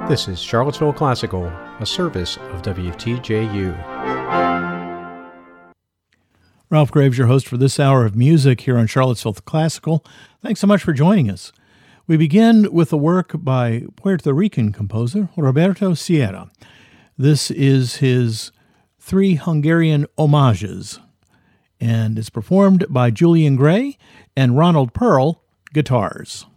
This is Charlottesville Classical, a service of WTJU. Ralph Graves, your host for this hour of music here on Charlottesville Classical. Thanks so much for joining us. We begin with a work by Puerto Rican composer Roberto Sierra. This is his 3 Hungarian homages, and it's performed by Julian Gray and Ronald Pearl, guitars.